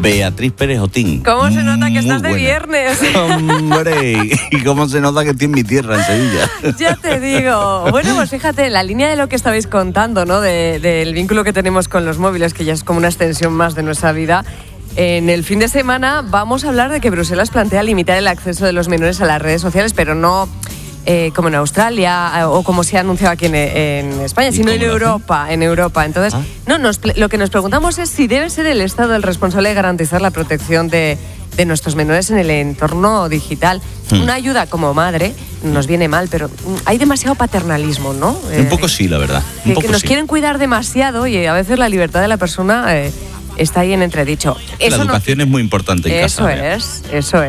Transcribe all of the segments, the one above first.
Beatriz Pérez Otín. ¿Cómo se nota que estás Muy de buena. viernes? Hombre, y cómo se nota que estoy en mi tierra, en Sevilla. Ya te digo. Bueno, pues fíjate, en la línea de lo que estabais contando, ¿no? Del vínculo que tenemos con los móviles, que ya es como una extensión más de nuestra vida. En el fin de semana vamos a hablar de que Bruselas plantea limitar el acceso de los menores a las redes sociales, pero no como en Australia o como se ha anunciado aquí en España, sino en Europa. Entonces, lo que nos preguntamos es si debe ser el Estado el responsable de garantizar la protección de nuestros menores en el entorno digital. Una ayuda como madre nos viene mal, pero hay demasiado paternalismo, ¿no? Un poco sí, la verdad. Que nos quieren cuidar demasiado y a veces la libertad de la persona está ahí en entredicho. La educación es muy importante en casa. Eso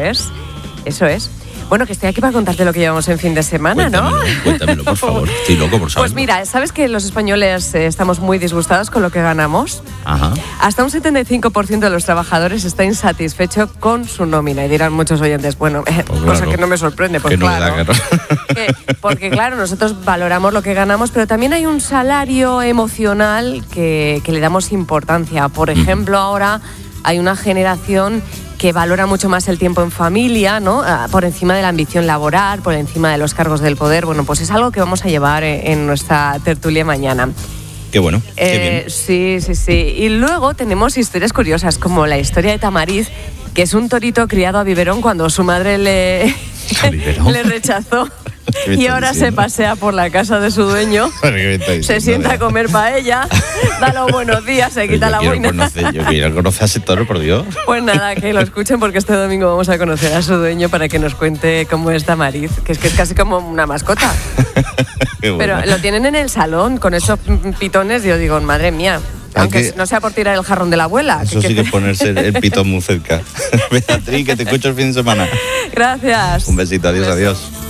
es. Bueno, que estoy aquí para contarte lo que llevamos en fin de semana, Cuéntamelo, por favor. Estoy loco por saberlo. Pues mira, ¿sabes que los españoles estamos muy disgustados con lo que ganamos? Ajá. Hasta un 75% de los trabajadores está insatisfecho con su nómina. Y dirán muchos oyentes, bueno, pues cosa claro, que no me sorprende, pues claro. Porque claro, nosotros valoramos lo que ganamos, pero también hay un salario emocional que le damos importancia. Por ejemplo, ahora hay una generación que valora mucho más el tiempo en familia, ¿no? Por encima de la ambición laboral, por encima de los cargos del poder. Bueno, pues es algo que vamos a llevar en nuestra tertulia mañana. Qué bueno, qué bien. Sí. Y luego tenemos historias curiosas, como la historia de Tamariz, que es un torito criado a biberón cuando su madre le rechazó. Y ahora se pasea por la casa de su dueño, se sienta a comer paella, da los buenos días, se quita la boina. Yo quiero conocer a ese toro, por Dios. Pues nada, que lo escuchen porque este domingo vamos a conocer a su dueño para que nos cuente cómo es Tamariz, que es casi como una mascota. Bueno. Pero lo tienen en el salón con esos pitones y yo digo, madre mía. Aunque no sea por tirar el jarrón de la abuela. Eso sí que es ponerse el pitón muy cerca. Beatriz, que te escucho el fin de semana. Gracias. Un besito, adiós.